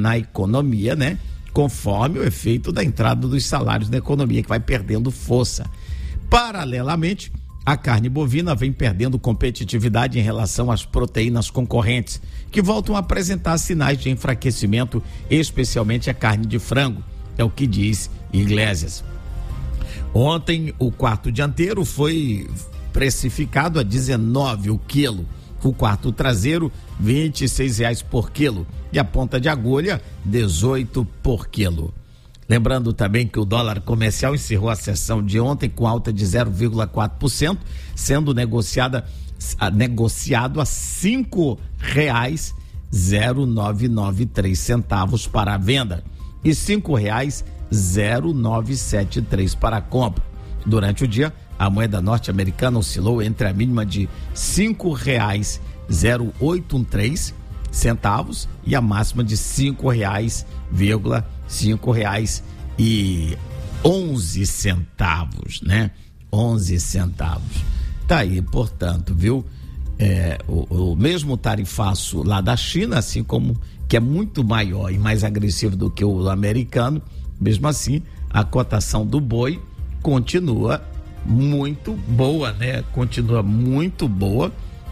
na economia, né? Conforme o efeito da entrada dos salários na economia, que vai perdendo força. Paralelamente, a carne bovina vem perdendo competitividade em relação às proteínas concorrentes, que voltam a apresentar sinais de enfraquecimento, especialmente a carne de frango, é o que diz Iglesias. Ontem, o quarto dianteiro foi precificado a 19 o quilo, o quarto traseiro R$26 por quilo e a ponta de agulha 18 por quilo. Lembrando também que o dólar comercial encerrou a sessão de ontem com alta de 0,4%, sendo negociado a R$5,0993 para a venda e R$5,0973 para a compra. Durante o dia, a moeda norte-americana oscilou entre a mínima de R$5,0813 e a máxima de R$5,11, né? 11 centavos. Tá aí, portanto, viu? O mesmo tarifaço lá da China, assim como que é muito maior e mais agressivo do que o americano, mesmo assim, a cotação do boi continua muito boa, né? Continua muito boa,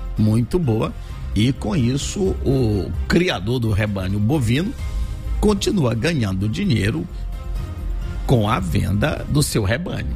e com isso o criador do rebanho bovino continua ganhando dinheiro com a venda do seu rebanho.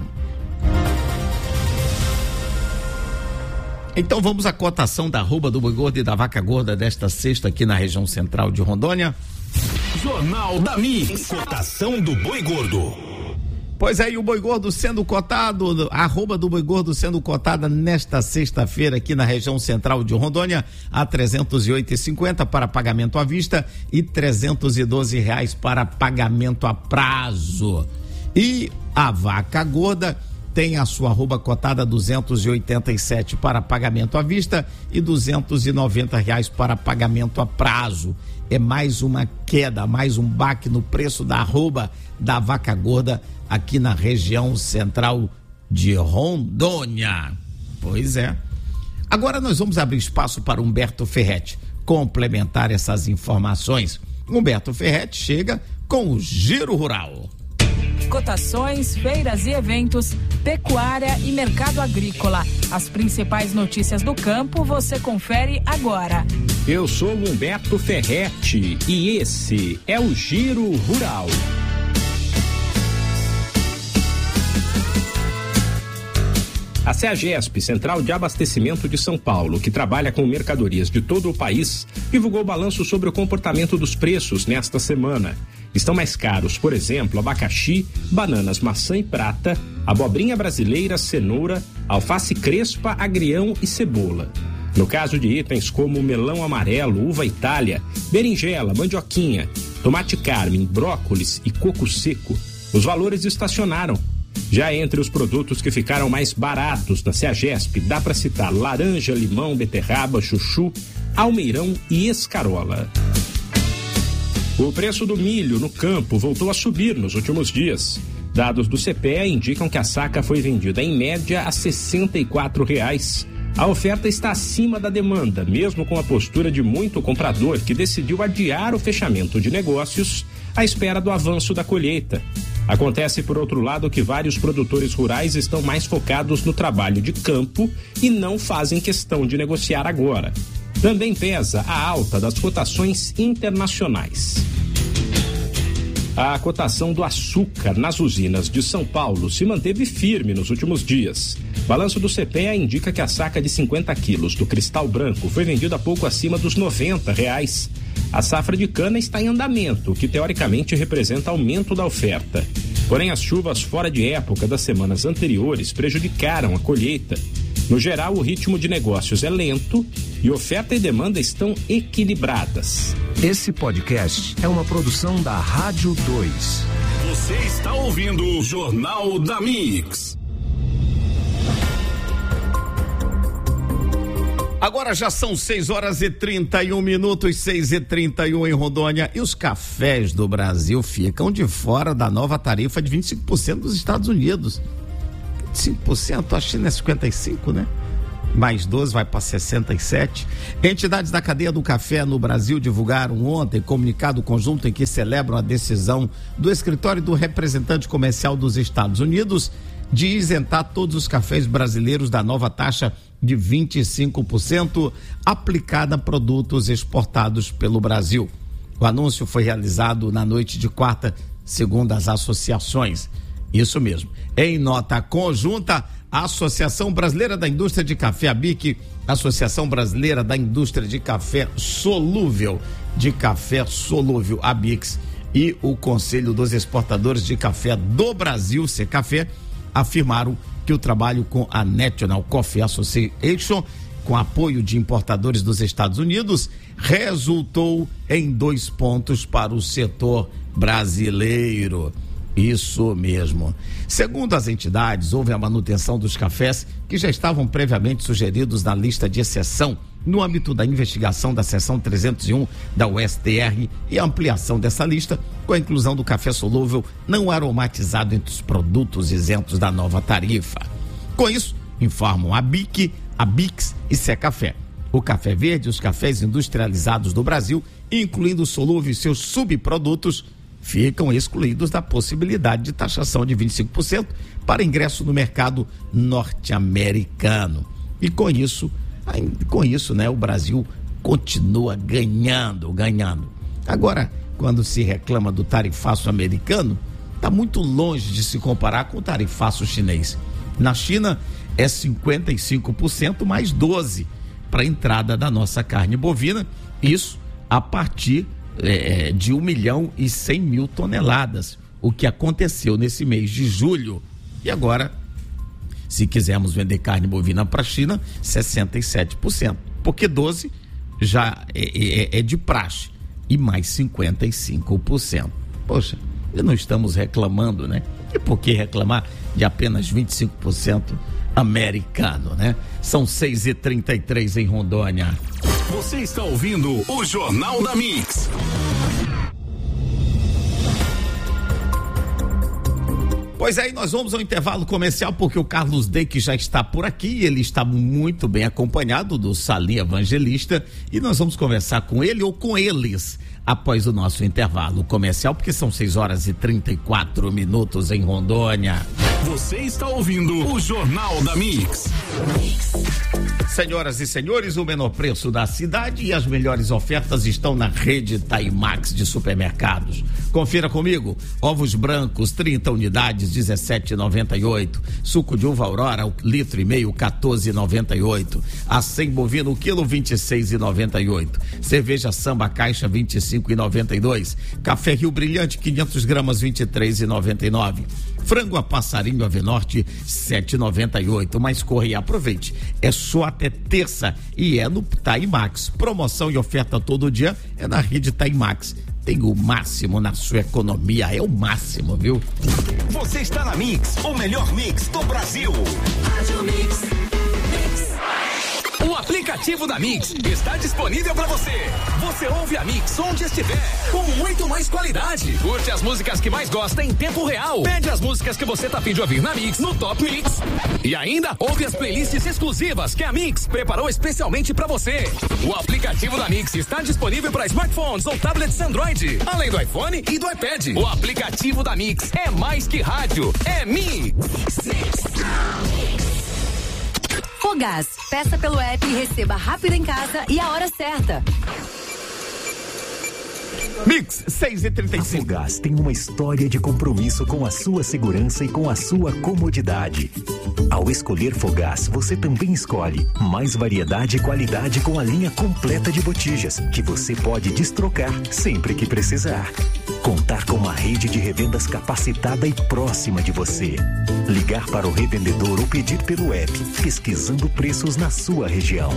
Então vamos à cotação da arroba do boi gordo e da vaca gorda desta sexta aqui na região central de Rondônia. Jornal da Mix, cotação do boi gordo. Pois aí, o boi gordo sendo cotado, a arroba do boi gordo sendo cotada nesta sexta-feira aqui na região central de Rondônia a R$308,50 para pagamento à vista e R$312 para pagamento a prazo. E a vaca gorda tem a sua arroba cotada R$287 para pagamento à vista e R$290 para pagamento a prazo. É mais uma queda, mais um baque no preço da arroba da vaca gorda aqui na região central de Rondônia. Pois é. Agora nós vamos abrir espaço para Humberto Ferretti complementar essas informações. Humberto Ferretti chega com o Giro Rural. Cotações, feiras e eventos, pecuária e mercado agrícola. As principais notícias do campo você confere agora. Eu sou o Humberto Ferretti e esse é o Giro Rural. A CEAGESP, Central de Abastecimento de São Paulo, que trabalha com mercadorias de todo o país, divulgou balanço sobre o comportamento dos preços nesta semana. Estão mais caros, por exemplo, abacaxi, bananas maçã e prata, abobrinha brasileira, cenoura, alface crespa, agrião e cebola. No caso de itens como melão amarelo, uva Itália, berinjela, mandioquinha, tomate carmim, brócolis e coco seco, os valores estacionaram. Já entre os produtos que ficaram mais baratos na CEAGESP, dá para citar laranja, limão, beterraba, chuchu, almeirão e escarola. O preço do milho no campo voltou a subir nos últimos dias. Dados do CPEA indicam que a saca foi vendida em média a R$64. A oferta está acima da demanda, mesmo com a postura de muito comprador que decidiu adiar o fechamento de negócios à espera do avanço da colheita. Acontece, por outro lado, que vários produtores rurais estão mais focados no trabalho de campo e não fazem questão de negociar agora. Também pesa a alta das cotações internacionais. A cotação do açúcar nas usinas de São Paulo se manteve firme nos últimos dias. Balanço do CPEA indica que a saca de 50 quilos do cristal branco foi vendida pouco acima dos R$90. A safra de cana está em andamento, o que teoricamente representa aumento da oferta. Porém, as chuvas fora de época das semanas anteriores prejudicaram a colheita. No geral, o ritmo de negócios é lento e oferta e demanda estão equilibradas. Esse podcast é uma produção da Rádio 2. Você está ouvindo o Jornal da Mix. Agora já são 6h31, 6h31 em Rondônia, e os cafés do Brasil ficam de fora da nova tarifa de 25% dos Estados Unidos. 25%, a China é 55%, né? mais 12, vai para 67. Entidades da cadeia do café no Brasil divulgaram ontem comunicado conjunto em que celebram a decisão do escritório do representante comercial dos Estados Unidos de isentar todos os cafés brasileiros da nova taxa de 25% aplicada a produtos exportados pelo Brasil. O anúncio foi realizado na noite de quarta, segundo as associações. Isso mesmo. Em nota conjunta, a Associação Brasileira da Indústria de Café, ABIC, Associação Brasileira da Indústria de Café Solúvel, ABICS, e o Conselho dos Exportadores de Café do Brasil, Secafé, afirmaram que o trabalho com a National Coffee Association, com apoio de importadores dos Estados Unidos, resultou em 2 pontos para o setor brasileiro. Isso mesmo. Segundo as entidades, houve a manutenção dos cafés que já estavam previamente sugeridos na lista de exceção no âmbito da investigação da seção 301 da USTR e a ampliação dessa lista com a inclusão do café solúvel não aromatizado entre os produtos isentos da nova tarifa. Com isso, informam a ABIC, a ABICS e Secafé. O café verde e os cafés industrializados do Brasil, incluindo o solúvel e seus subprodutos, ficam excluídos da possibilidade de taxação de 25% para ingresso no mercado norte-americano. E com isso, né, o Brasil continua ganhando. Agora, quando se reclama do tarifaço americano, está muito longe de se comparar com o tarifaço chinês. Na China, é 55% mais 12% para a entrada da nossa carne bovina, isso a partir de 1.100.000 toneladas, o que aconteceu nesse mês de julho. E agora, se quisermos vender carne bovina para a China, 67%, porque 12% já é de praxe, e mais 55%. Poxa, e não estamos reclamando, né? E por que reclamar de apenas 25% americano, né? São 6h33 em Rondônia. Você está ouvindo o Jornal da Mix. Pois aí, nós vamos ao intervalo comercial porque o Carlos Deck já está por aqui, ele está muito bem acompanhado do Salim Evangelista e nós vamos conversar com ele ou com eles após o nosso intervalo comercial, porque são 6h34 em Rondônia. Você está ouvindo o Jornal da Mix. Senhoras e senhores, o menor preço da cidade e as melhores ofertas estão na rede Taimax de supermercados. Confira comigo: ovos brancos 30 unidades 17,98, suco de uva Aurora 1,5 litro 14,98, acém bovino quilo 26,98, cerveja Samba caixa 25,92, café Rio Brilhante 500 gramas 23,99, frango a passarinho Avenorte 7,98. Mas corre e aproveite, é só até terça e é no Taimax. Promoção e oferta todo dia é na rede Taimax. Tem o máximo na sua economia, é o máximo, viu? Você está na Mix, o melhor mix do Brasil. Rádio Mix. O aplicativo da Mix está disponível para você. Você ouve a Mix onde estiver, com muito mais qualidade. Curte as músicas que mais gosta em tempo real. Pede as músicas que você tá afim de ouvir na Mix, no Top Mix. E ainda ouve as playlists exclusivas que a Mix preparou especialmente para você. O aplicativo da Mix está disponível para smartphones ou tablets Android, além do iPhone e do iPad. O aplicativo da Mix é mais que rádio, é Mix. Fogás, peça pelo app e receba rápido em casa e a hora certa. Mix 6h35. A Fogás tem uma história de compromisso com a sua segurança e com a sua comodidade. Ao escolher Fogás, você também escolhe mais variedade e qualidade com a linha completa de botijas, que você pode destrocar sempre que precisar. Contar com uma rede de revendas capacitada e próxima de você. Ligar para o revendedor ou pedir pelo app, pesquisando preços na sua região.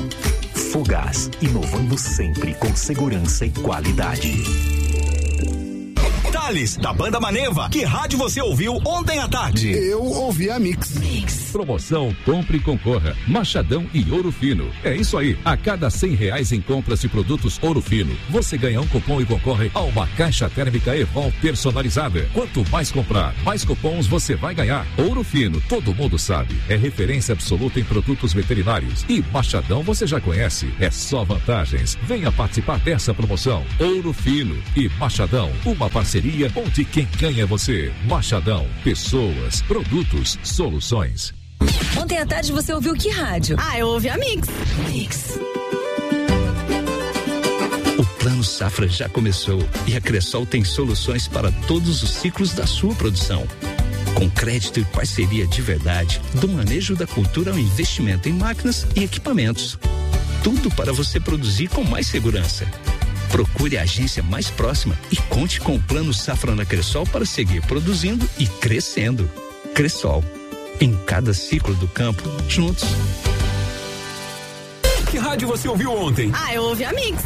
Fogás, inovando sempre com segurança e qualidade. Salles, da banda Maneva. Que rádio você ouviu ontem à tarde? Eu ouvi a Mix. Promoção Compre e Concorra, Machadão e Ouro Fino. É isso aí, a cada R$100 em compras de produtos Ouro Fino, você ganha um cupom e concorre a uma caixa térmica Evol personalizada. Quanto mais comprar, mais cupons você vai ganhar. Ouro Fino, todo mundo sabe, é referência absoluta em produtos veterinários. E Machadão você já conhece, é só vantagens. Venha participar dessa promoção. Ouro Fino e Machadão, uma parceria onde quem ganha é você. Machadão, pessoas, produtos, soluções. Ontem à tarde você ouviu que rádio? Eu ouvi a Mix. O Plano Safra já começou e a Cressol tem soluções para todos os ciclos da sua produção. Com crédito e parceria de verdade, do manejo da cultura ao investimento em máquinas e equipamentos. Tudo para você produzir com mais segurança. Procure a agência mais próxima e conte com o Plano Safra na Cressol para seguir produzindo e crescendo. Cressol. Em cada ciclo do campo, juntos. Que rádio você ouviu ontem? Eu ouvi a Mix.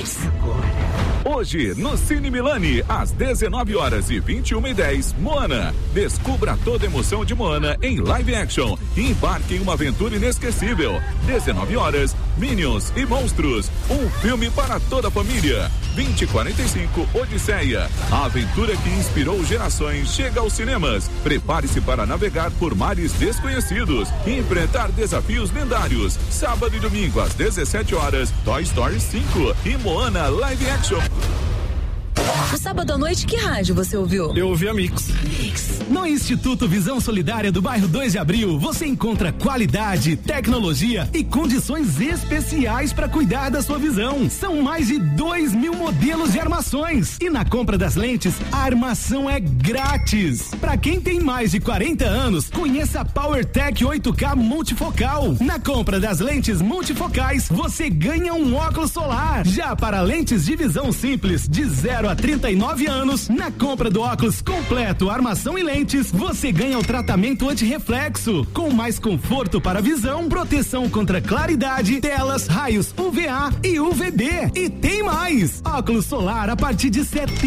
Hoje, no Cine Milani, às 19h21:10, Moana. Descubra toda a emoção de Moana em live action e embarque em uma aventura inesquecível. 19h, Minions e Monstros, um filme para toda a família. 20h45, Odisseia, a aventura que inspirou gerações chega aos cinemas. Prepare-se para navegar por mares desconhecidos e enfrentar desafios lendários. Sábado e domingo às 17h, Toy Story 5 e Moana Live Action. No sábado à noite, que rádio você ouviu? Eu ouvi a Mix. No Instituto Visão Solidária do bairro 2 de Abril, você encontra qualidade, tecnologia e condições especiais para cuidar da sua visão. São mais de 2.000 modelos de armações. E na compra das lentes, a armação é grátis. Para quem tem mais de 40 anos, conheça a PowerTech 8K multifocal. Na compra das lentes multifocais, você ganha um óculos solar. Já para lentes de visão simples, de 0 a 39 anos, na compra do óculos completo, armação e lentes, você ganha o tratamento antirreflexo, com mais conforto para a visão, proteção contra claridade, telas, raios UVA e UVB. E tem mais! Óculos solar a partir de R$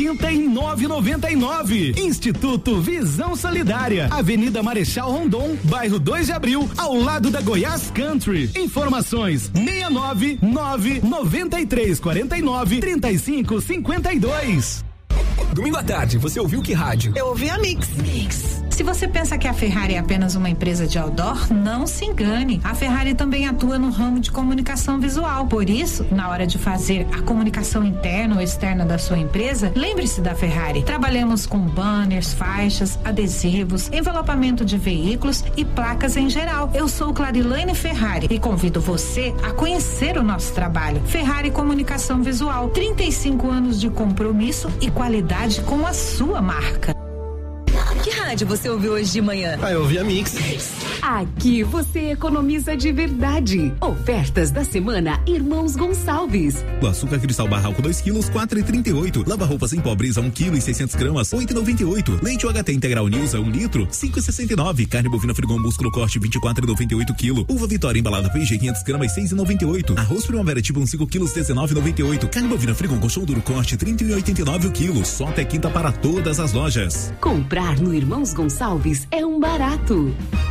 79,99. Instituto Visão Solidária, Avenida Marechal Rondon, bairro 2 de Abril, ao lado da Goiás Country. Informações 699-9349-3552. Domingo à tarde, você ouviu que rádio? Eu ouvi a Mix. Se você pensa que a Ferrari é apenas uma empresa de outdoor, não se engane. A Ferrari também atua no ramo de comunicação visual. Por isso, na hora de fazer a comunicação interna ou externa da sua empresa, lembre-se da Ferrari. Trabalhamos com banners, faixas, adesivos, envelopamento de veículos e placas em geral. Eu sou Clarilane Ferrari e convido você a conhecer o nosso trabalho. Ferrari Comunicação Visual, 35 anos de compromisso e qualidade com a sua marca. Que rádio você ouviu hoje de manhã? Eu ouvi a Mix. Aqui você economiza de verdade. Ofertas da semana Irmãos Gonçalves. O açúcar cristal barral com 2 quilos, 4,38. Lava roupas em pó Brisa 1 quilo e 600 gramas, 8,98. Leite UHT Integral Nilza 1 litro, 5,69. Carne bovina Frigon músculo corte 24,98 quilo. Uva Vitória embalada PG 500 gramas, 6,98. Arroz Primavera tipo 1 5 quilos, 19,98. Carne bovina Frigon colchão duro corte 31,89 o quilo. Só até quinta para todas as lojas. Comprar no Irmãos Gonçalves é um barato.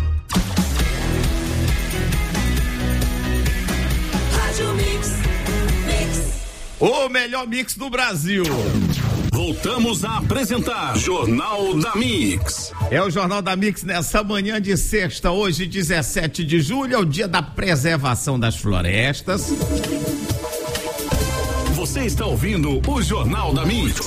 O melhor mix do Brasil. Voltamos a apresentar Jornal da Mix. É o Jornal da Mix nessa manhã de sexta, hoje 17 de julho, é o dia da preservação das florestas. Você está ouvindo o Jornal da Mix.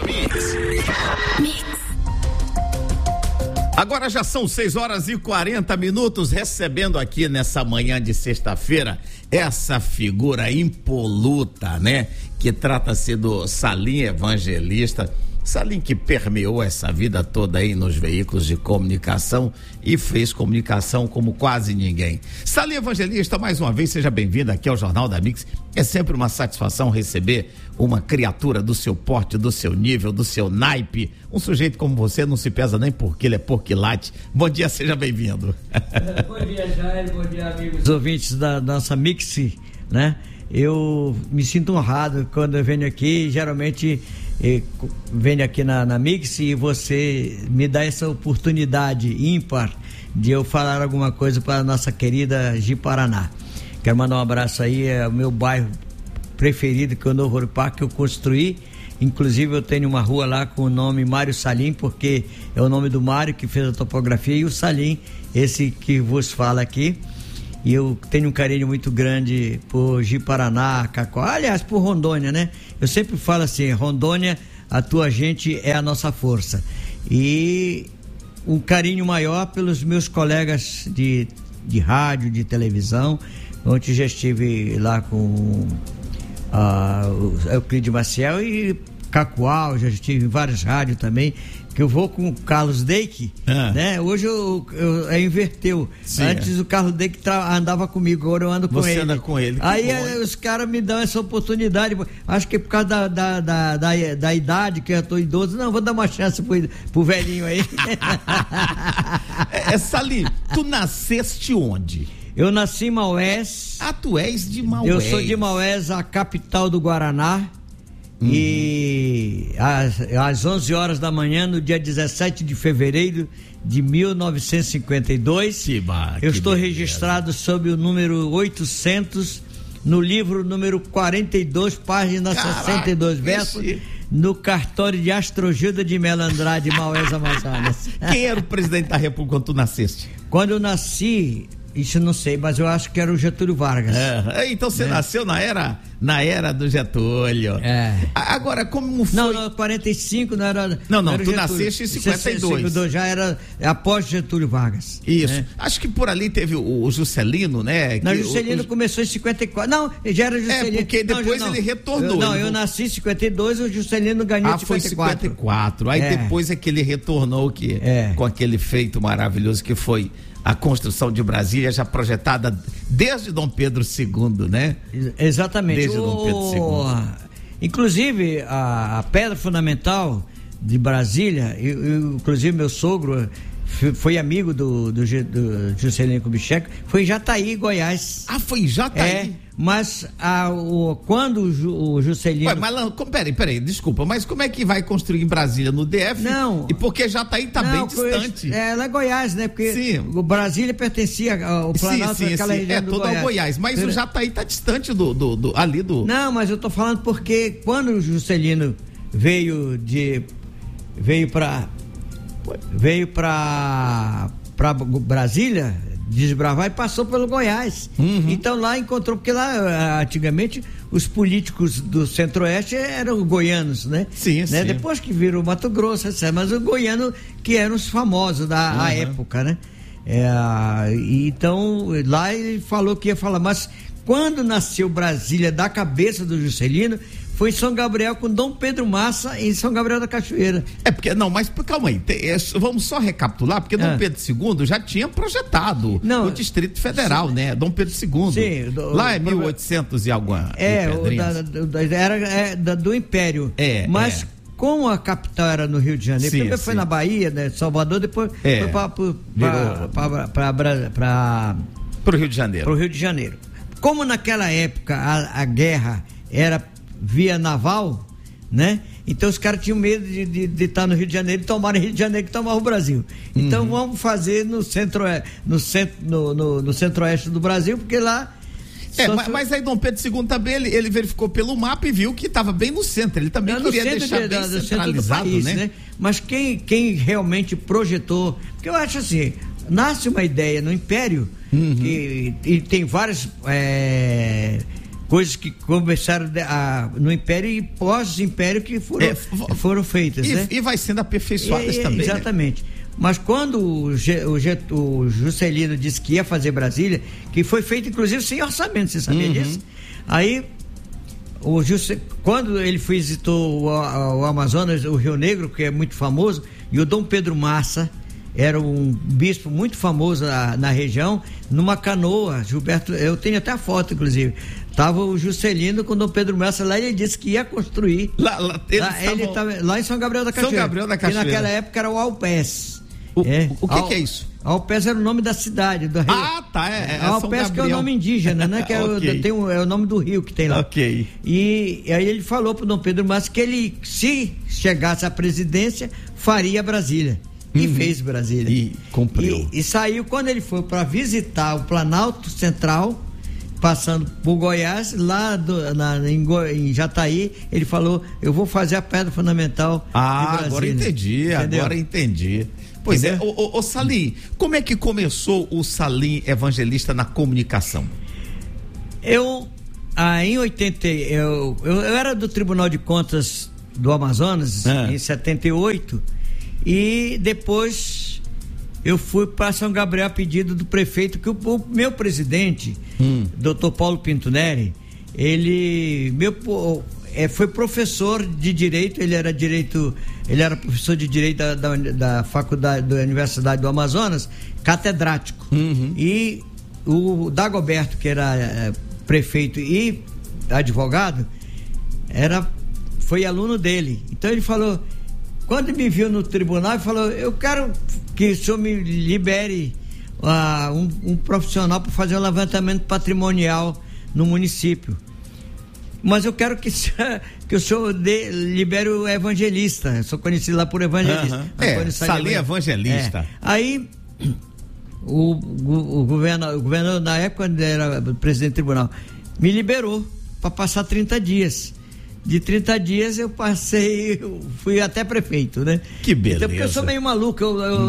Agora já são 6h40, recebendo aqui nessa manhã de sexta-feira essa figura impoluta, né? Que trata-se do Salim Evangelista. Salim que permeou essa vida toda aí nos veículos de comunicação e fez comunicação como quase ninguém. Salim Evangelista, mais uma vez, seja bem-vindo aqui ao Jornal da Mix. É sempre uma satisfação receber uma criatura do seu porte, do seu nível, do seu naipe. Um sujeito como você não se pesa nem porque ele é porquilate. Bom dia, seja bem-vindo. Bom dia, Jair, bom dia, amigos. Os ouvintes da nossa Mix, né? Eu me sinto honrado quando eu venho aqui, geralmente venho aqui na Mix e você me dá essa oportunidade ímpar de eu falar alguma coisa para a nossa querida Ji-Paraná. Quero mandar um abraço aí, é o meu bairro preferido, que é o Novo Ouro Parque, que eu construí. Inclusive eu tenho uma rua lá com o nome Mário Salim, porque é o nome do Mário que fez a topografia, e o Salim, esse que vos fala aqui. E eu tenho um carinho muito grande por Ji-Paraná, Cacoal, aliás, por Rondônia, né? Eu sempre falo assim, Rondônia, a tua gente é a nossa força. E um carinho maior pelos meus colegas de rádio, de televisão. Ontem já estive lá com o Euclides Maciel e Cacoal, já estive em várias rádios também, que eu vou com o Carlos Deik, né? Hoje eu inverteu. Sim, antes o Carlos Deik andava comigo, agora eu ando com ele. Você anda com ele. Aí os caras me dão essa oportunidade, acho que é por causa da idade, que eu tô idoso, não, vou dar uma chance pro velhinho aí. Salim, tu nasceste onde? Eu nasci em Maués. Ah, tu és de Maués. Eu sou de Maués, a capital do Guaraná. E às 11 horas da manhã, no dia 17 de fevereiro de 1952, eu estou registrado sob o número 800, no livro número 42, página 62, verso, no cartório de Astrogilda de Melo Andrade, Maués, Amazonas. Quem era o presidente da República quando tu nasceste? Quando eu nasci, isso eu não sei, mas eu acho que era o Getúlio Vargas. Então você nasceu na era do Getúlio. Agora, como foi? Não, 45 não era. Não, tu nasceste em 52. Já era após Getúlio Vargas. Isso. Acho que por ali teve o Juscelino, né? Não, Juscelino começou em 54. Não, já era Juscelino. Porque depois ele retornou. Eu nasci em 52, o Juscelino ganhou em 54. Foi 54. Aí depois é que ele retornou com aquele feito maravilhoso que foi a construção de Brasília, já projetada desde Dom Pedro II, né? Exatamente. Desde Dom Pedro II. Inclusive, a pedra fundamental de Brasília, inclusive meu sogro foi amigo do Juscelino Kubitschek, foi em Jataí, Goiás. Ah, foi em Jataí? Mas quando o Juscelino... Ué, mas peraí, desculpa, mas como é que vai construir em Brasília, no DF? Não. E porque Jataí tá bem distante. Ela é Goiás, né? Porque o Brasília pertencia ao Planalto, aquela região do todo ao Goiás, mas o Jataí tá distante ali do... Não, mas eu tô falando porque quando o Juscelino veio para Brasília desbravar e passou pelo Goiás. Então lá encontrou, porque lá antigamente os políticos do Centro-Oeste eram goianos, né? Sim. Depois que virou Mato Grosso, mas o goiano que eram os famosos da época, né? Então lá ele falou que ia falar, mas quando nasceu Brasília da cabeça do Juscelino, foi em São Gabriel com Dom Pedro Massa em São Gabriel da Cachoeira. Mas calma aí, vamos só recapitular, porque Dom Pedro II já tinha projetado o Distrito Federal, né? Dom Pedro II. Sim. Lá é 1800 e alguma. Era do Império. Mas como a capital era no Rio de Janeiro, primeiro foi na Bahia, né? Salvador, depois foi para o Rio de Janeiro. Pro Rio de Janeiro. Como naquela época a guerra era via naval, né? Então os caras tinham medo de estar no Rio de Janeiro e tomarem Rio de Janeiro e tomar o Brasil. Então vamos fazer no centro-oeste do Brasil, porque lá... Mas aí Dom Pedro II também, ele verificou pelo mapa e viu que estava bem no centro. Ele também queria deixar bem centralizado, país, né? Mas quem realmente projetou... Porque eu acho assim, nasce uma ideia no Império, e tem várias... coisas que começaram no Império e pós-Império que foram feitas, né? E vai sendo aperfeiçoadas também. Exatamente. Né? Mas quando o Juscelino disse que ia fazer Brasília, que foi feito inclusive sem orçamento, você sabia disso? Aí, quando ele visitou o Amazonas, o Rio Negro, que é muito famoso, e o Dom Pedro Massa era um bispo muito famoso na região, numa canoa, Gilberto, eu tenho até a foto, inclusive. Tava o Juscelino com o Dom Pedro Massa lá, e ele disse que ia construir. Ele estava lá em São Gabriel da Cachoeira. São Gabriel da Cachoeira. E naquela época era o Alpes. O que é isso? Alpés era o nome da cidade. Do rio. Tá. Alpés que é o nome indígena, né? Que é, Okay. é o nome do rio que tem lá. Ok. E aí ele falou pro Dom Pedro Márcio que ele, se chegasse à presidência, faria Brasília. E fez Brasília. E cumpriu. E saiu, quando ele foi para visitar o Planalto Central, passando por Goiás, lá em Jataí, ele falou: eu vou fazer a pedra fundamental de Brasília. Agora entendi. Pois entendeu? Ô Salim, como é que começou o Salim Evangelista na comunicação? Em 80, eu era do Tribunal de Contas do Amazonas, em 78, e depois eu fui para São Gabriel a pedido do prefeito, que o meu presidente, Dr. Paulo Pinto Neri, ele foi professor de direito, ele era professor de direito da faculdade da Universidade do Amazonas, catedrático. E o Dagoberto, que era prefeito e advogado, foi aluno dele. Então ele falou, quando me viu no tribunal, ele falou: eu quero que o senhor me libere um profissional para fazer um levantamento patrimonial no município. Mas eu quero que o senhor libere o evangelista. Eu sou conhecido lá por evangelista. Salim Evangelista. Aí o governador, na época, quando era presidente do tribunal, me liberou para passar 30 dias. De 30 dias eu fui até prefeito, né? Que beleza. Então, porque eu sou meio maluco, eu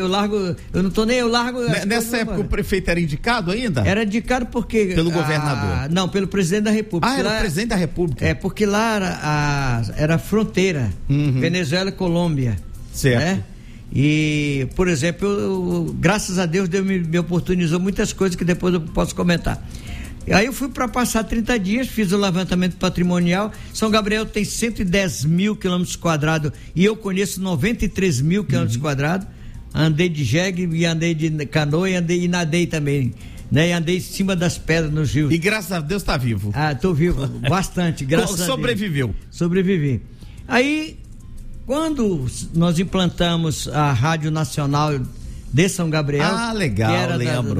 largo. Nessa época o prefeito era indicado ainda? Era indicado porque... Pelo governador? Não, pelo presidente da República. Era o presidente da República? Porque lá era fronteira, Venezuela e Colômbia. Certo. Né? E, por exemplo, graças a Deus me oportunizou muitas coisas que depois eu posso comentar. Aí eu fui para passar 30 dias, fiz o levantamento patrimonial. São Gabriel tem 110 mil quilômetros quadrados e eu conheço 93 mil quilômetros quadrados. Andei de jegue e andei de canoa e nadei também, né? E andei em cima das pedras nos rios. E graças a Deus tá vivo. Tô vivo, bastante, graças a Deus. Sobreviveu. Sobrevivi. Aí, quando nós implantamos a Rádio Nacional de São Gabriel, legal, que era lembro.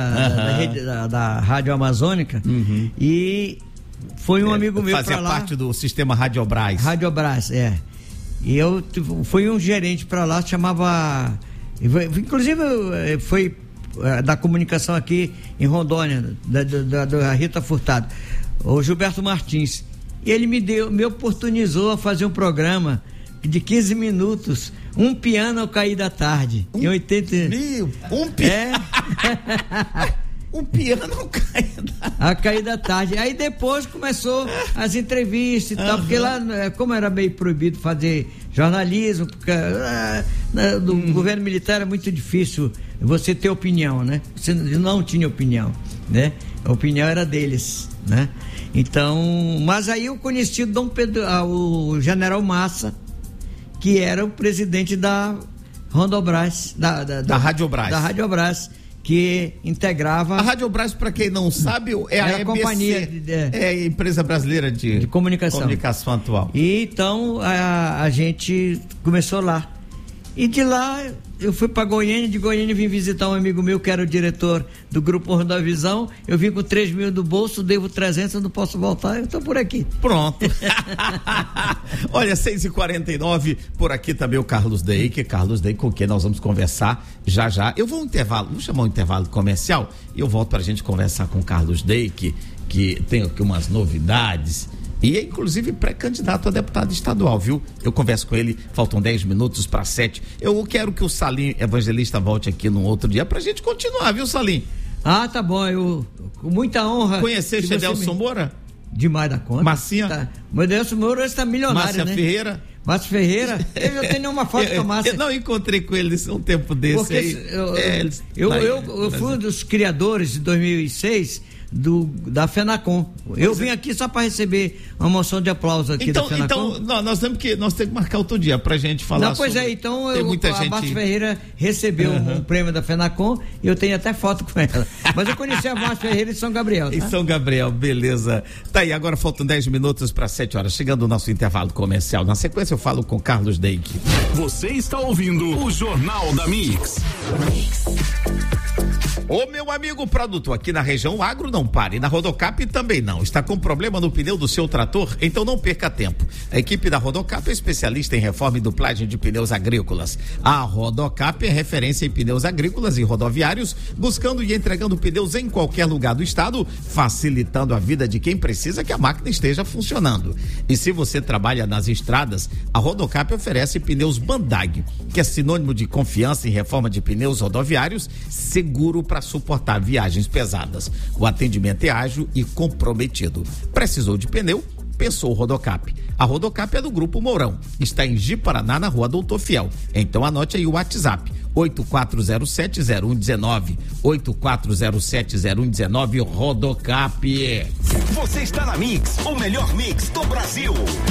Da Rádio Amazônica, e foi um amigo meu para lá. Fazia parte do sistema Radiobras. Radiobras, e eu fui um gerente para lá, chamava, inclusive foi da comunicação aqui em Rondônia, da Rita Furtado, o Gilberto Martins, e ele me oportunizou a fazer um programa de 15 minutos, um piano ao cair da tarde. Em 80. Um piano. Um piano ao cair da tarde. Aí depois começou as entrevistas e tal, porque lá, como era meio proibido fazer jornalismo, porque do governo militar era muito difícil você ter opinião, né? Você não tinha opinião, né? A opinião era deles, né? Então, mas aí eu conheci o Dom Pedro, o General Massa, que era o presidente da Rondobras, da Radiobras. Da Radiobras, que integrava... A Radiobras, para quem não sabe, é a EBC, companhia é a empresa brasileira de comunicação atual. E então a gente começou lá. E de lá eu fui para Goiânia, de Goiânia vim visitar um amigo meu que era o diretor do Grupo Rodovisão. Eu vim com 3 mil do bolso, devo 300, eu não posso voltar, eu tô por aqui. Pronto. Olha, 6h49, por aqui também o Carlos Day, com quem nós vamos conversar já. Eu vou chamar um intervalo comercial e eu volto pra gente conversar com o Carlos Day, que tem aqui umas novidades. E é inclusive pré-candidato a deputado estadual, viu? Eu converso com ele, faltam 10 minutos para 7. Eu quero que o Salim Evangelista volte aqui num outro dia pra gente continuar, viu, Salim? Tá bom, eu com muita honra. Conheceste Edelson Moura? Demais da conta. Massinha? Tá. O Edelson Moura está milionário, Márcia Ferreira? Márcio Ferreira? Eu não tenho nenhuma foto com a Márcia. Eu não encontrei com ele um tempo desse. Porque aí. Eu fui um dos criadores de 2006 da FENACOM. Eu vim aqui só para receber uma moção de aplauso aqui da FENACOM. Então, nós temos que marcar outro dia pra gente falar sobre... Pois então a Márcia Ferreira recebeu um prêmio da FENACOM e eu tenho até foto com ela. Mas eu conheci a Márcia Ferreira em São Gabriel. Tá? Em São Gabriel, beleza. Tá aí, agora faltam 10 minutos para 7 horas, chegando o nosso intervalo comercial. Na sequência eu falo com Carlos Deik. Você está ouvindo o Jornal da Mix. Ô meu amigo produtor, aqui na região agro não pare, na Rodocap também não. Está com problema no pneu do seu trator? Então não perca tempo. A equipe da Rodocap é especialista em reforma e duplagem de pneus agrícolas. A Rodocap é referência em pneus agrícolas e rodoviários, buscando e entregando pneus em qualquer lugar do estado, facilitando a vida de quem precisa que a máquina esteja funcionando. E se você trabalha nas estradas, a Rodocap oferece pneus Bandag, que é sinônimo de confiança em reforma de pneus rodoviários, seguro para suportar viagens pesadas. O atendimento é ágil e comprometido. Precisou de pneu? Pensou Rodocap. A Rodocap é do Grupo Mourão. Está em Ji-Paraná, na Rua Doutor Fiel. Então anote aí o WhatsApp. 84070119. 84070119 Rodocap. Você está na Mix, o melhor mix do Brasil.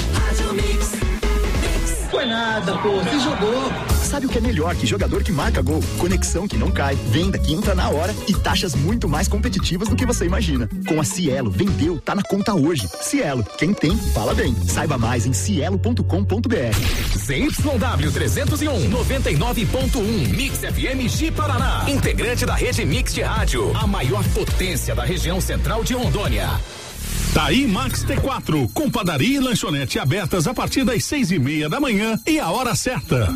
Foi nada, pô, você jogou. Sabe o que é melhor que jogador que marca gol? Conexão que não cai, venda que entra na hora e taxas muito mais competitivas do que você imagina. Com a Cielo, vendeu, tá na conta hoje. Cielo, quem tem, fala bem. Saiba mais em cielo.com.br. ZYW 301, 99.1, Mix FM Ji-Paraná. Integrante da rede Mix de rádio. A maior potência da região central de Rondônia. Daí Max T4, com padaria e lanchonete abertas a partir das 6:30 da manhã e a hora certa.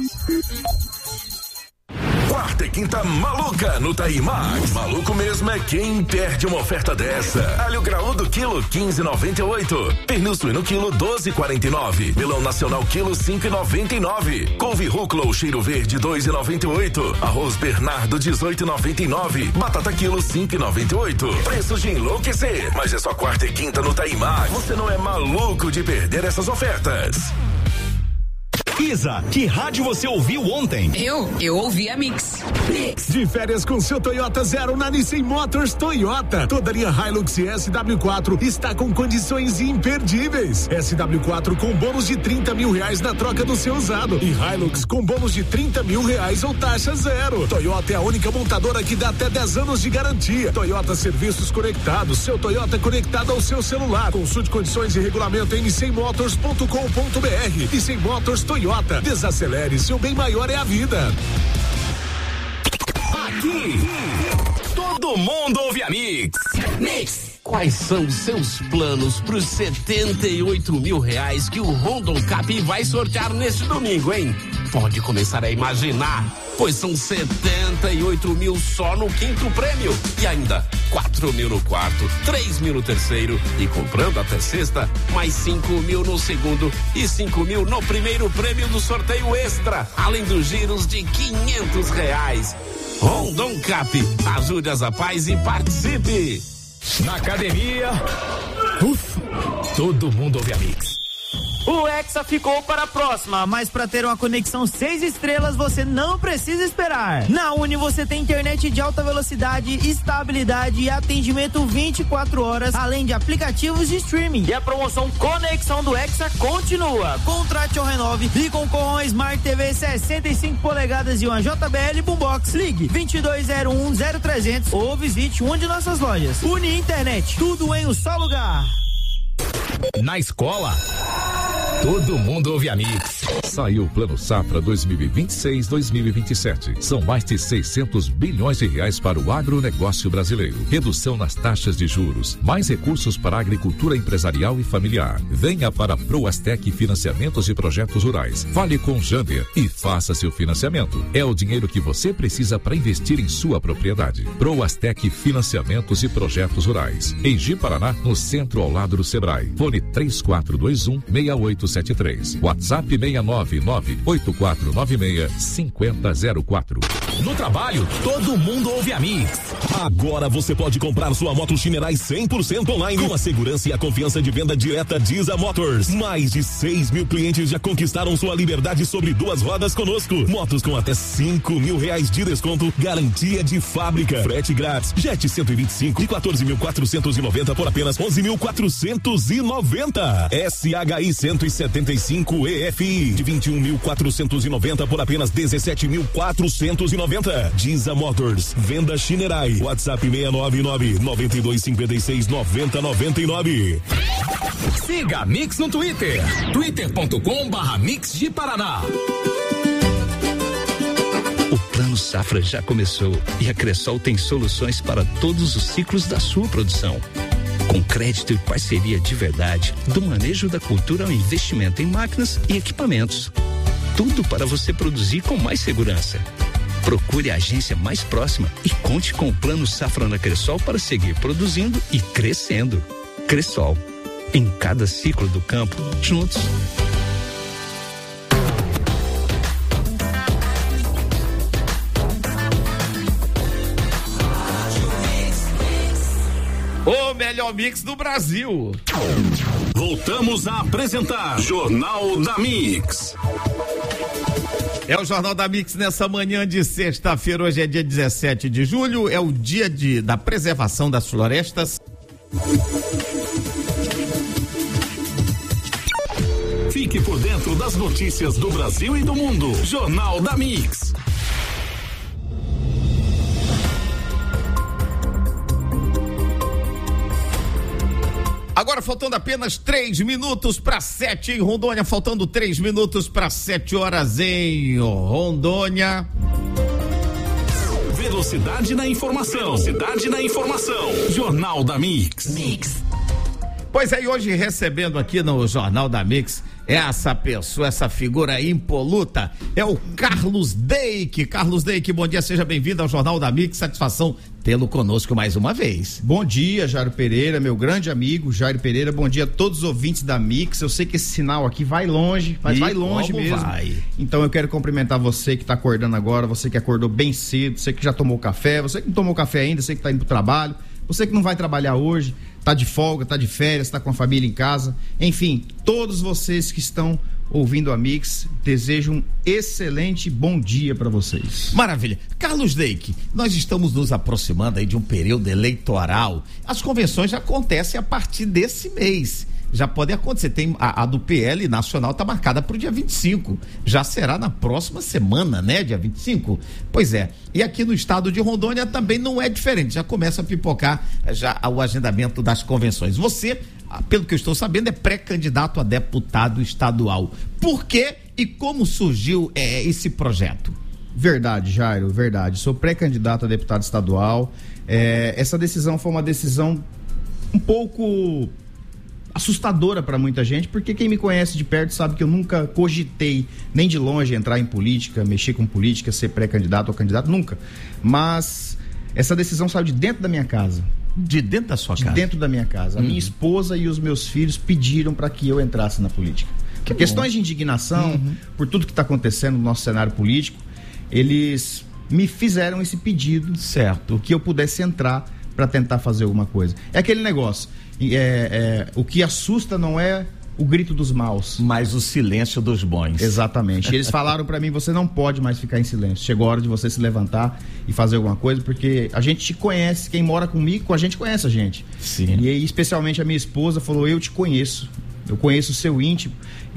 Quarta e quinta maluca no Daí Max. Maluco mesmo é quem perde uma oferta dessa. Alho graúdo quilo 15,98. Pernil suíno quilo 12,49. Melão nacional quilo 5,99. Couve rúcula ou cheiro verde 2,98. Arroz Bernardo 18,99. Batata quilo 5,98. Preços de enlouquecer, mas é só quarta e quinta no Daí Max. Você não é maluco de perder essas ofertas. Isa, que rádio você ouviu ontem? Eu ouvi a Mix. De férias com seu Toyota Zero na Nissan Motors Toyota. Toda linha Hilux e SW4 está com condições imperdíveis. SW4 com bônus de R$30 mil na troca do seu usado. E Hilux com bônus de R$30 mil ou taxa zero. Toyota é a única montadora que dá até 10 anos de garantia. Toyota Serviços Conectados. Seu Toyota conectado ao seu celular. Consulte condições e regulamento em nissanmotors.com.br. Nissan Motors Toyota. Desacelere, seu bem maior é a vida. Aqui, todo mundo ouve a Mix. Mix. Quais são os seus planos pros R$78 mil que o Rondon Cap vai sortear neste domingo, hein? Pode começar a imaginar, pois são 78 mil só no quinto prêmio e ainda 4 mil no quarto, 3 mil no terceiro e comprando até sexta, mais 5 mil no segundo e 5 mil no primeiro prêmio do sorteio extra, além dos giros de R$500. Rondon Cap, ajude as rapazes e participe! Na academia, todo mundo ouve a Mix. O Hexa ficou para a próxima, mas para ter uma conexão 6 estrelas você não precisa esperar. Na Uni você tem internet de alta velocidade, estabilidade e atendimento 24 horas, além de aplicativos de streaming. E a promoção Conexão do Hexa continua. Contrate ou renove e concorra a uma Smart TV 65 polegadas e uma JBL Boombox. Ligue 22010300 ou visite uma de nossas lojas. Uni Internet, tudo em um só lugar. Na escola, todo mundo ouve a Mix. Saiu o Plano Safra 2026-2027. São mais de 600 bilhões de reais para o agronegócio brasileiro. Redução nas taxas de juros. Mais recursos para a agricultura empresarial e familiar. Venha para a Proastec Financiamentos de Projetos Rurais. Fale com Jander e faça seu financiamento. É o dinheiro que você precisa para investir em sua propriedade. Proastec Financiamentos e Projetos Rurais. Em Ji-Paraná, no centro ao lado do Sebrae. Fone 3421-6873. WhatsApp 699-8496-5004. No trabalho, todo mundo ouve a Mix. Agora você pode comprar sua moto Shinerai 100% online com a segurança e a confiança de venda direta Diza Motors. Mais de 6 mil clientes já conquistaram sua liberdade sobre 2 rodas conosco. Motos com até R$5 mil de desconto, garantia de fábrica, frete grátis, Jet 125 de 14.490 por apenas 11.490. SHI 175 EFI de 21.490 por apenas 17.490. Diza Motors, venda Shinerai. WhatsApp 699-9256-9099. Siga a Mix no Twitter, twitter.com/Mix de Paraná. safra já começou e a Cressol tem soluções para todos os ciclos da sua produção. Com crédito e parceria de verdade, do manejo da cultura ao investimento em máquinas e equipamentos. Tudo para você produzir com mais segurança. Procure a agência mais próxima e conte com o Plano Safra na Cressol para seguir produzindo e crescendo. Cressol, em cada ciclo do campo, juntos. O melhor mix do Brasil. Voltamos a apresentar Jornal da Mix. É o Jornal da Mix nessa manhã de sexta-feira. Hoje é dia 17 de julho, é o dia da preservação das florestas. Fique por dentro das notícias do Brasil e do mundo. Jornal da Mix. Agora faltando apenas 3 minutos para 7 em Rondônia, faltando 3 minutos para 7 horas em Rondônia. Velocidade na informação. Velocidade na informação. Jornal da Mix. Pois é, e hoje recebendo aqui no Jornal da Mix essa pessoa, essa figura impoluta, é o Carlos Deik. Carlos Deik, bom dia, seja bem-vindo ao Jornal da Mix, satisfação tê-lo conosco mais uma vez. Bom dia, Jairo Pereira, meu grande amigo Jairo Pereira, bom dia a todos os ouvintes da Mix. Eu sei que esse sinal aqui vai longe, mas vai longe mesmo. Vai? Então eu quero cumprimentar você que está acordando agora, você que acordou bem cedo, você que já tomou café, você que não tomou café ainda, você que está indo pro trabalho, você que não vai trabalhar hoje, tá de folga, tá de férias, tá com a família em casa, enfim, todos vocês que estão ouvindo a Mix, desejo um excelente bom dia para vocês. Maravilha. Carlos Deik, nós estamos nos aproximando aí de um período eleitoral. As convenções já acontecem a partir desse mês. Já pode acontecer, tem a do PL nacional está marcada para o dia 25, já será na próxima semana, né, dia 25? Pois é, e aqui no estado de Rondônia também não é diferente, já começa a pipocar já o agendamento das convenções. Você, pelo que eu estou sabendo, é pré-candidato a deputado estadual. Por que e como surgiu esse projeto? Verdade, Jairo, verdade, sou pré-candidato a deputado estadual. Essa decisão foi uma decisão um pouco assustadora para muita gente, porque quem me conhece de perto sabe que eu nunca cogitei nem de longe entrar em política, mexer com política, ser pré-candidato ou candidato, nunca. Mas essa decisão saiu de dentro da minha casa. De dentro da sua casa? De dentro da minha casa. A minha esposa e os meus filhos pediram para que eu entrasse na política. Por questões de indignação, por tudo que está acontecendo no nosso cenário político, eles me fizeram esse pedido, certo, que eu pudesse entrar para tentar fazer alguma coisa. É aquele negócio. O que assusta não é o grito dos maus, mas o silêncio dos bons. Exatamente. Eles falaram para mim: você não pode mais ficar em silêncio, chegou a hora de você se levantar e fazer alguma coisa, porque a gente te conhece, quem mora comigo, com a gente conhece a gente. Sim. E aí, especialmente a minha esposa falou: eu te conheço, eu conheço o seu íntimo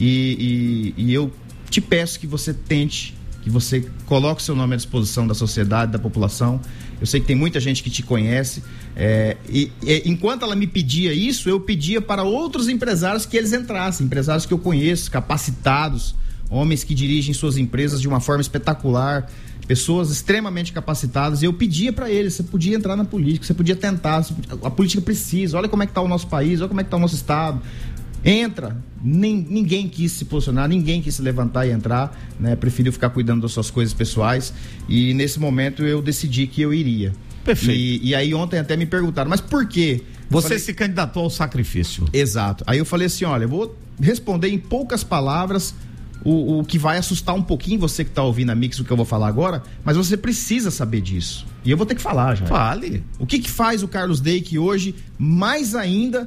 e eu te peço que você tente, que você coloque o seu nome à disposição da sociedade, da população. Eu sei que tem muita gente que te conhece, enquanto ela me pedia isso, eu pedia para outros empresários que eles entrassem, empresários que eu conheço, capacitados, homens que dirigem suas empresas de uma forma espetacular, pessoas extremamente capacitadas, e eu pedia para eles: você podia entrar na política, você podia tentar, a política precisa, olha como é que está o nosso país, olha como é que está o nosso estado. Entra. Ninguém quis se posicionar, ninguém quis se levantar e entrar, né? Preferiu ficar cuidando das suas coisas pessoais, e nesse momento eu decidi que eu iria. Perfeito. E aí ontem até me perguntaram: mas por quê? Você se candidatou ao sacrifício. Exato. Aí eu falei assim: olha, eu vou responder em poucas palavras o que vai assustar um pouquinho você que está ouvindo a Mix, o que eu vou falar agora, mas você precisa saber disso. E eu vou ter que falar já. Fale. O que faz o Carlos Deik hoje mais ainda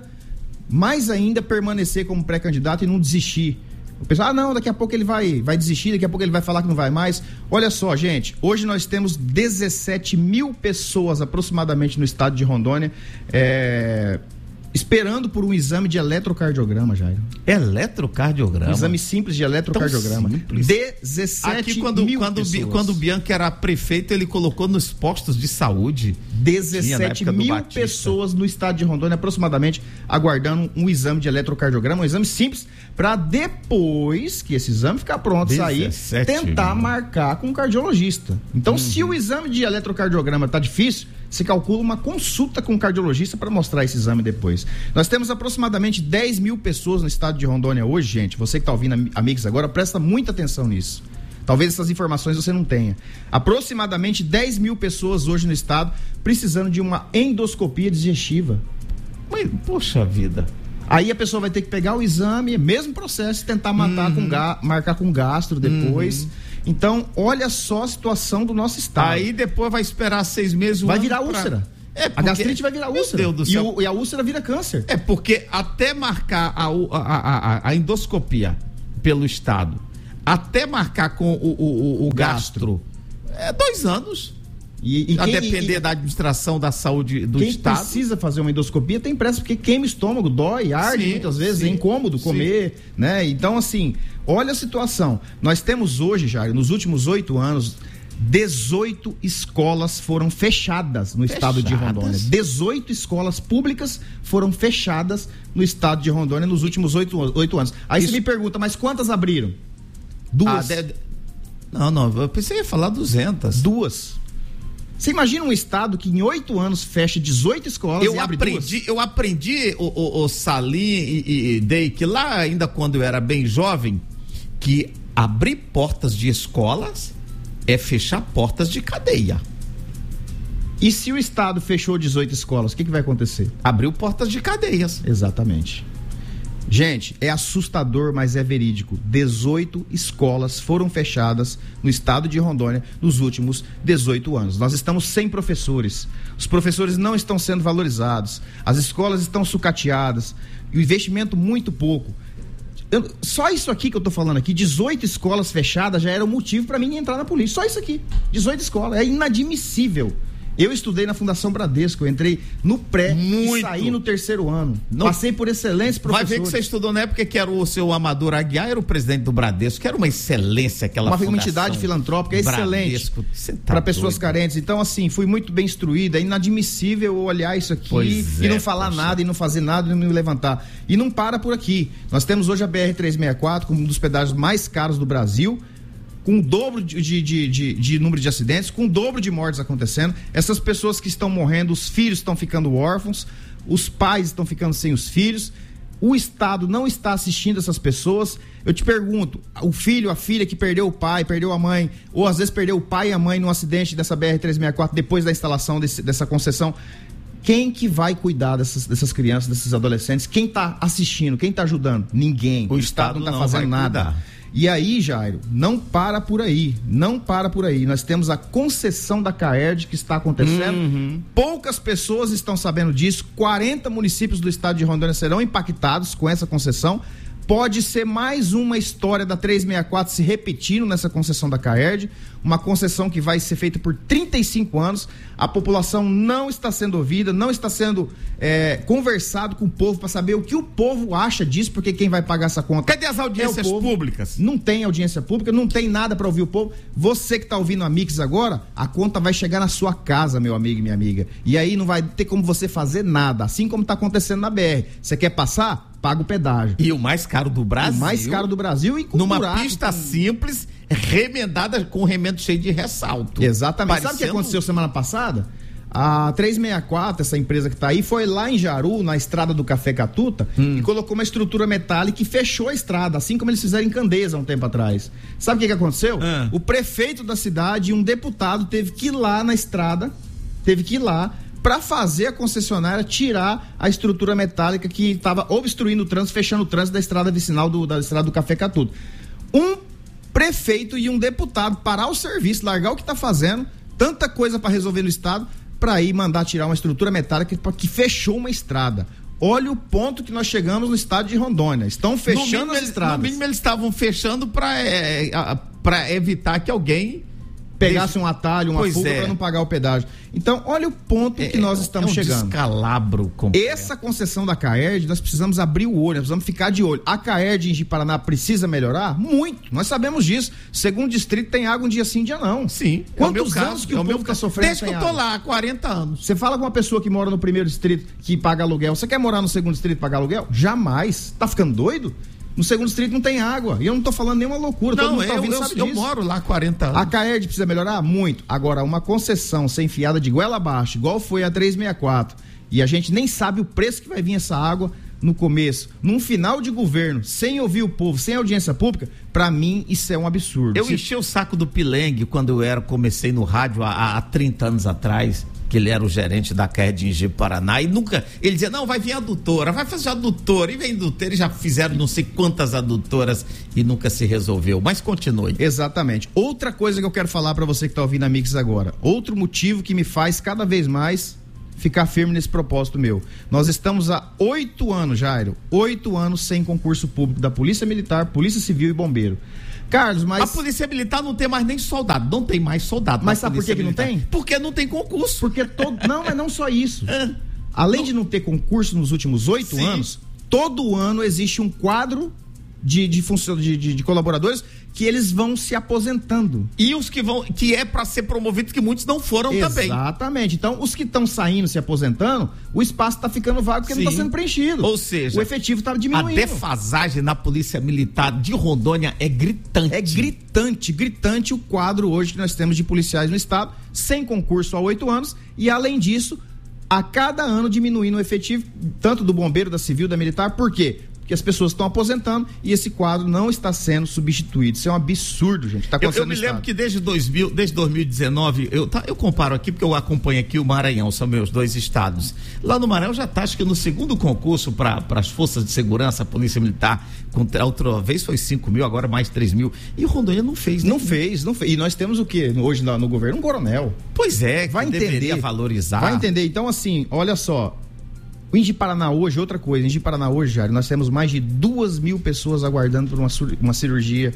permanecer como pré-candidato e não desistir? O pessoal: não, daqui a pouco ele vai desistir, daqui a pouco ele vai falar que não vai mais. Olha só, gente, hoje nós temos 17 mil pessoas aproximadamente no estado de Rondônia esperando por um exame de eletrocardiograma, Jairo. Eletrocardiograma? Um exame simples de eletrocardiograma. 17 Aqui, mil pessoas. Quando o Bianchi era prefeito, ele colocou nos postos de saúde. 17 mil pessoas no estado de Rondônia, aproximadamente, aguardando um exame de eletrocardiograma, um exame simples, para depois que esse exame ficar pronto, sair, tentar marcar com um cardiologista. Então, se o exame de eletrocardiograma tá difícil, se calcula uma consulta com um cardiologista para mostrar esse exame depois. Nós temos aproximadamente 10 mil pessoas no estado de Rondônia hoje, gente. Você que está ouvindo, amigos, agora, presta muita atenção nisso. Talvez essas informações você não tenha. Aproximadamente 10 mil pessoas hoje no estado precisando de uma endoscopia digestiva. Mas, poxa vida. Aí a pessoa vai ter que pegar o exame, mesmo processo, tentar marcar com gastro depois. Então, olha só a situação do nosso estado. Aí depois vai esperar 6 meses. Vai virar úlcera. A gastrite vai virar úlcera. Meu Deus do céu. E a úlcera vira câncer. É porque até marcar a endoscopia pelo estado, até marcar com o gastro, é 2 anos. A depender da administração da saúde do estado. Quem precisa fazer uma endoscopia tem pressa, porque queima o estômago, dói, arde muitas vezes, é incômodo comer, né? Então, assim, olha a situação. Nós temos hoje, Jair, nos últimos 8 anos, 18 escolas foram fechadas no estado de Rondônia. 18 escolas públicas foram fechadas no estado de Rondônia nos últimos 8 anos. Aí você me pergunta, mas quantas abriram? 2. Não, eu pensei em falar 200. 2. Você imagina um estado que em 8 anos fecha 18 escolas e abre 2? Eu aprendi, o Salim e Dei, que lá ainda quando eu era bem jovem, que abrir portas de escolas é fechar portas de cadeia. E se o estado fechou 18 escolas, o que vai acontecer? Abriu portas de cadeias. Exatamente. Gente, é assustador, mas é verídico. 18 escolas foram fechadas no estado de Rondônia nos últimos 18 anos. Nós estamos sem professores. Os professores não estão sendo valorizados. As escolas estão sucateadas. E o investimento muito pouco. Só isso aqui que eu tô falando aqui, 18 escolas fechadas, já era um motivo para mim entrar na polícia. Só isso aqui, 18 escolas. É inadmissível. Eu estudei na Fundação Bradesco, eu entrei no pré e saí no 3º ano. Passei por excelentes professores. Vai ver que você estudou na época que era o seu Amador Aguiar, era o presidente do Bradesco, que era uma excelência aquela fundação. Uma entidade filantrópica excelente para pessoas carentes. Então, assim, fui muito bem instruída. É inadmissível olhar isso aqui e não falar nada, e não fazer nada, e não me levantar. E não para por aqui. Nós temos hoje a BR-364 como um dos pedágios mais caros do Brasil, com o dobro de número de acidentes, com o dobro de mortes acontecendo. Essas pessoas que estão morrendo, os filhos estão ficando órfãos, os pais estão ficando sem os filhos, o Estado não está assistindo essas pessoas. Eu te pergunto, o filho, a filha que perdeu o pai, perdeu a mãe, ou às vezes perdeu o pai e a mãe num acidente dessa BR-364 depois da instalação dessa concessão, quem que vai cuidar dessas crianças, desses adolescentes? Quem está assistindo? Quem está ajudando? Ninguém. O Estado não está fazendo nada. Cuidar. E aí, Jairo, não para por aí. Nós temos a concessão da CAERD que está acontecendo. Poucas pessoas estão sabendo disso. 40 municípios do estado de Rondônia serão impactados com essa concessão. Pode ser mais uma história da 364 se repetindo nessa concessão da CAERD, uma concessão que vai ser feita por 35 anos. A população não está sendo ouvida, não está sendo conversado com o povo para saber o que o povo acha disso, porque quem vai pagar essa conta? Cadê as audiências públicas? Não tem audiência pública, não tem nada para ouvir o povo. Você que está ouvindo a Mix agora, a conta vai chegar na sua casa, meu amigo e minha amiga. E aí não vai ter como você fazer nada, assim como está acontecendo na BR. Você quer passar? Paga o pedágio. E o mais caro do Brasil. O mais caro do Brasil e com numa pista simples, remendada com remendo cheio de ressalto. Exatamente. Sabe o que aconteceu semana passada? A 364, essa empresa que está aí, foi lá em Jaru, na estrada do Café Catuta, e colocou uma estrutura metálica e fechou a estrada, assim como eles fizeram em Candeias há um tempo atrás. Sabe o que aconteceu? O prefeito da cidade e um deputado teve que ir lá na estrada, para fazer a concessionária tirar a estrutura metálica que estava obstruindo o trânsito, fechando o trânsito da estrada vicinal da estrada do Café Catuto. Um prefeito e um deputado parar o serviço, largar o que está fazendo, tanta coisa para resolver no estado, para ir mandar tirar uma estrutura metálica que fechou uma estrada. Olha o ponto que nós chegamos no estado de Rondônia. Estão fechando as estradas. No mínimo eles estavam fechando para evitar que alguém pegasse um atalho, uma fuga para não pagar o pedágio. Então, olha o ponto que nós estamos chegando. Descalabro completo. Essa concessão da CAERD, nós precisamos abrir o olho, nós precisamos ficar de olho. A CAERD em Ji-Paraná precisa melhorar? Muito, nós sabemos disso. Segundo distrito tem água um dia sim, um dia não. Sim. Quantos anos que o povo está sofrendo desde que eu tô lá há 40 anos. Você fala com uma pessoa que mora no primeiro distrito que paga aluguel, você quer morar no segundo distrito e pagar aluguel? Jamais. Tá ficando doido? No segundo distrito não tem água. E eu não tô falando nenhuma loucura. Não, todo mundo tá ouvindo, sabe eu disso. moro lá há 40 anos. A CAERD precisa melhorar? Muito. Agora, uma concessão ser enfiada de goela abaixo, igual foi a 364, e a gente nem sabe o preço que vai vir essa água no começo, num final de governo, sem ouvir o povo, sem audiência pública, pra mim isso é um absurdo. Eu enchi o saco do Pilengue quando comecei no rádio há 30 anos atrás, que ele era o gerente da CAERD em Ji-Paraná, e nunca, ele dizia, não, vai vir adutora, vai fazer adutora, e vem adutora, e já fizeram não sei quantas adutoras e nunca se resolveu, mas continue. Exatamente. Outra coisa que eu quero falar pra você que tá ouvindo a Mix agora, outro motivo que me faz cada vez mais ficar firme nesse propósito meu. Nós estamos há 8 anos, Jairo, 8 anos sem concurso público da Polícia Militar, Polícia Civil e Bombeiro. Carlos, mas... A Polícia Militar não tem mais nem soldado, não tem mais soldado. Mas sabe por que não tem? Porque não tem concurso. Porque não, mas não só isso. Além de não ter concurso nos últimos 8 anos, todo ano existe um quadro de colaboradores que eles vão se aposentando. E os que é para ser promovidos, que muitos não foram também. Exatamente. Então, os que estão saindo, se aposentando, o espaço está ficando vago porque não está sendo preenchido. Ou seja, o efetivo está diminuindo. A defasagem na Polícia Militar de Rondônia é gritante. É gritante o quadro hoje que nós temos de policiais no estado, sem concurso há 8 anos, e além disso, a cada ano diminuindo o efetivo, tanto do bombeiro, da civil, da militar. Por quê? Porque as pessoas estão aposentando e esse quadro não está sendo substituído. Isso é um absurdo, gente. Tá acontecendo. Eu me lembro que desde 2019, eu comparo aqui porque eu acompanho aqui o Maranhão, são meus 2 estados. Lá no Maranhão já está, acho que no segundo concurso para as forças de segurança, a Polícia Militar, a outra vez foi 5 mil, agora mais 3 mil. E o Rondônia não fez. Não fez. E nós temos o quê? Hoje no governo? Um coronel. Pois é, vai entender, deveria valorizar. Vai entender. Então, assim, olha só. Em Ji-Paraná hoje, outra coisa, em Ji-Paraná hoje, Jário, nós temos mais de 2.000 pessoas aguardando por uma cirurgia,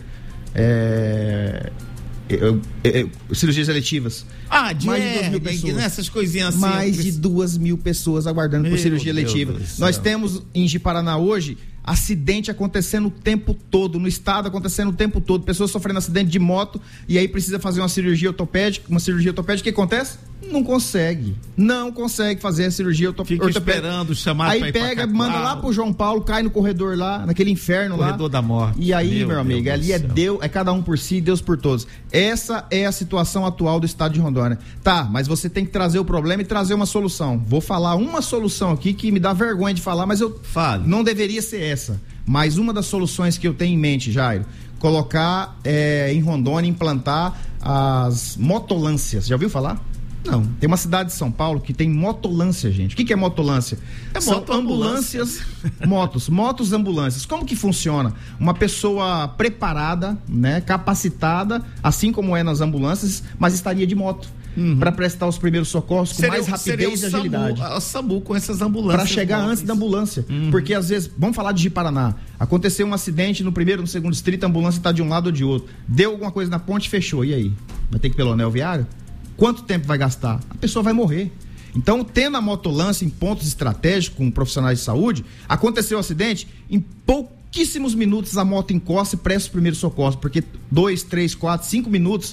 cirurgias eletivas. Mais de 2.000 pessoas. Essas coisinhas assim. Mais de 2.000 pessoas aguardando por cirurgia eletiva. Nós temos em Ji-Paraná hoje acidente acontecendo o tempo todo, no estado acontecendo o tempo todo, pessoas sofrendo acidente de moto e aí precisa fazer uma cirurgia ortopédica, o que acontece? Não consegue fazer a cirurgia ortopédica. Fica esperando chamar aí pega, manda lá pro João Paulo, cai no corredor lá, naquele inferno lá. Corredor da morte. E aí, meu amigo, ali é Deus, é cada um por si, Deus por todos. Essa é a situação atual do estado de Rondônia. Tá, mas você tem que trazer o problema e trazer uma solução. Vou falar uma solução aqui que me dá vergonha de falar, mas não deveria ser essa. Mas uma das soluções que eu tenho em mente, Jairo, colocar em Rondônia, implantar as motolâncias. Já ouviu falar? Não. Tem uma cidade de São Paulo que tem motolância, gente. O que é motolância? São ambulâncias, motos ambulâncias. Como que funciona? Uma pessoa preparada, né, capacitada, assim como é nas ambulâncias, mas estaria de moto. Para prestar os primeiros socorros com mais rapidez e agilidade. O SAMU com essas ambulâncias. Para chegar antes da ambulância. Porque às vezes, vamos falar de Ji-Paraná, aconteceu um acidente no primeiro, no segundo distrito, a ambulância está de um lado ou de outro. Deu alguma coisa na ponte, fechou. E aí? Vai ter que ir pelo anel viário? Quanto tempo vai gastar? A pessoa vai morrer. Então, tendo a motolância em pontos estratégicos com profissionais de saúde, aconteceu o acidente, em pouquíssimos minutos a moto encosta e presta os primeiros socorros, porque 2, 3, 4, 5 minutos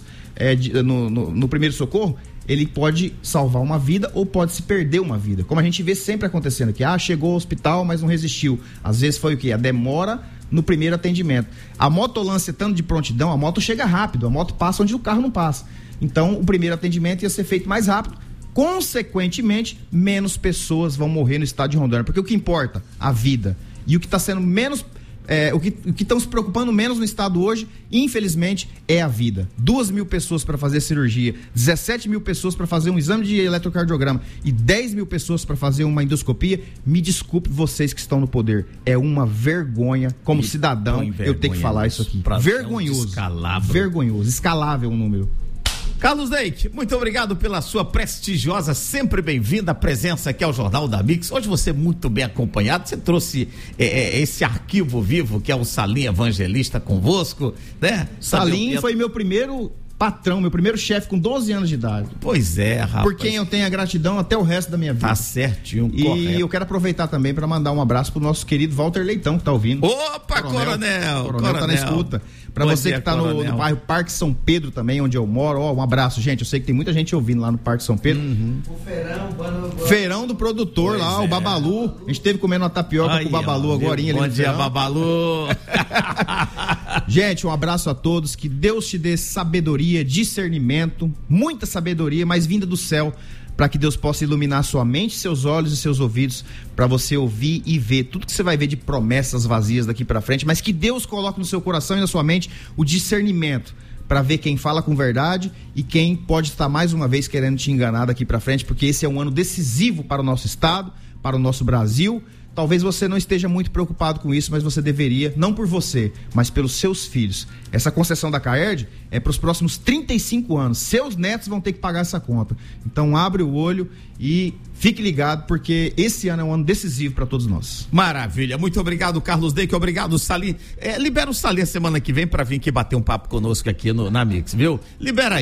no primeiro socorro, ele pode salvar uma vida ou pode se perder uma vida, como a gente vê sempre acontecendo aqui. Chegou ao hospital, mas não resistiu. Às vezes foi o quê? A demora no primeiro atendimento. A motolância, estando de prontidão, a moto chega rápido, a moto passa onde o carro não passa. Então, o primeiro atendimento ia ser feito mais rápido. Consequentemente, menos pessoas vão morrer no estado de Rondônia. Porque o que importa? A vida. E o que está sendo menos... o que estão se preocupando menos no estado hoje, infelizmente, é a vida. 2.000 pessoas para fazer cirurgia, 17.000 pessoas para fazer um exame de eletrocardiograma e 10.000 pessoas para fazer uma endoscopia. Me desculpe vocês que estão no poder. É uma vergonha, como cidadão, eu tenho que falar isso aqui. Vergonhoso. Vergonhoso. Escalável o número. Carlos Leite, muito obrigado pela sua prestigiosa, sempre bem-vinda presença aqui ao Jornal da Mix. Hoje você é muito bem acompanhado, você trouxe esse arquivo vivo que é o Salim Evangelista convosco, né? Salim foi meu primeiro patrão, meu primeiro chefe com 12 anos de idade. Pois é, rapaz. Por quem eu tenho a gratidão até o resto da minha vida. Tá certinho, E correto. eu quero aproveitar também para mandar um abraço pro nosso querido Walter Leitão, que tá ouvindo. Opa, Coronel tá na escuta. Pra você que tá no bairro Parque São Pedro também, onde eu moro, um abraço, gente. Eu sei que tem muita gente ouvindo lá no Parque São Pedro. O Feirão do produtor lá, o Babalu. A gente teve comendo uma tapioca com o Babalu agorinha ali. Bom dia, Babalu. Gente, um abraço a todos, que Deus te dê sabedoria, discernimento, muita sabedoria, mas vinda do céu, para que Deus possa iluminar sua mente, seus olhos e seus ouvidos, para você ouvir e ver tudo que você vai ver de promessas vazias daqui para frente, mas que Deus coloque no seu coração e na sua mente o discernimento, para ver quem fala com verdade e quem pode estar mais uma vez querendo te enganar daqui para frente, porque esse é um ano decisivo para o nosso estado, para o nosso Brasil. Talvez você não esteja muito preocupado com isso, mas você deveria, não por você, mas pelos seus filhos. Essa concessão da CAERD é para os próximos 35 anos. Seus netos vão ter que pagar essa conta. Então abre o olho e fique ligado, porque esse ano é um ano decisivo para todos nós. Maravilha, muito obrigado, Carlos Deck, obrigado, Salim. Libera o Salim semana que vem para vir aqui bater um papo conosco aqui na Mix, viu? Libera aí.